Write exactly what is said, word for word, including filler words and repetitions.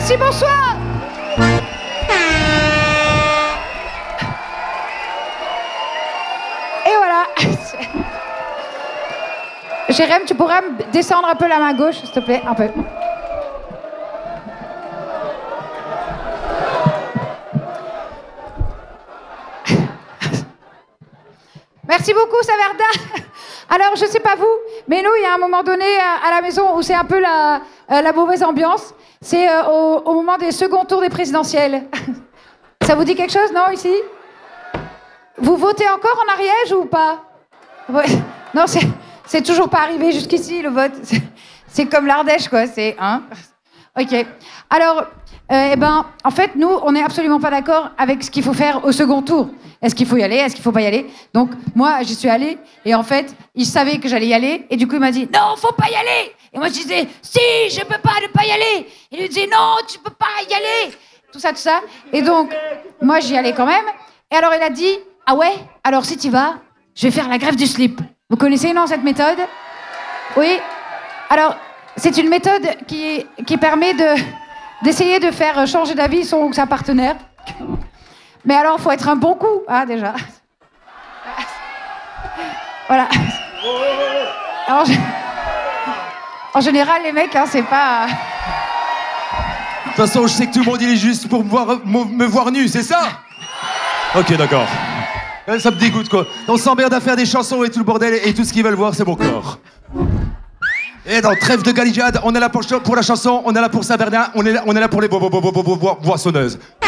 Merci, bonsoir. Et voilà. Jérém, tu pourrais me descendre un peu la main gauche, s'il te plaît, un peu. Merci beaucoup, Saverda. Alors, je sais pas vous, mais nous, il y a un moment donné à la maison où c'est un peu la, la mauvaise ambiance. C'est euh, au, au moment des seconds tours des présidentielles. Ça vous dit quelque chose, non, ici? Vous votez encore en Ariège ou pas? Ouais. Non, c'est, c'est toujours pas arrivé jusqu'ici, le vote. C'est, c'est comme l'Ardèche, quoi. C'est... Hein? Ok. Alors, euh, eh ben, en fait, nous, on n'est absolument pas d'accord avec ce qu'il faut faire au second tour. Est-ce qu'il faut y aller? Est-ce qu'il faut pas y aller? Donc, moi, j'y suis allée, et en fait, il savait que j'allais y aller, et du coup, il m'a dit « Non, faut pas y aller !» Et moi, je disais « Si, je peux pas ne pas y aller !» Il lui disait « Non, tu peux pas y aller !» Tout ça, tout ça. Et donc, moi, j'y allais quand même. Et alors, il a dit « Ah ouais? Alors, si t'y vas, je vais faire la grève du slip. » Vous connaissez, non, cette méthode? Oui. Alors, c'est une méthode qui, qui permet de, d'essayer de faire changer d'avis son ou sa partenaire. Mais alors, il faut être un bon coup, hein, déjà. Voilà. Alors, je... En général, les mecs, hein, c'est pas... De toute façon, je sais que tout le monde, il est juste pour me voir, me voir nu, c'est ça? Ok, d'accord. Ça me dégoûte, quoi. On s'emmerde à faire des chansons et tout le bordel, et tout ce qu'ils veulent voir, c'est mon corps. Et dans Trêve de Galijade, on est là pour, pour la chanson, on est là pour Saint-Bernard, on est là, on est là pour les bo bo bo bo bo bo boissonneuses.